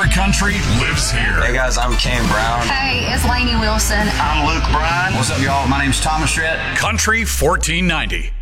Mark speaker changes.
Speaker 1: favorite country lives here.
Speaker 2: Hey guys, I'm Kane Brown.
Speaker 3: Hey, it's Lainey Wilson.
Speaker 4: I'm Luke Bryan.
Speaker 5: What's up, y'all? My name's Thomas Rhett.
Speaker 1: Country 1490.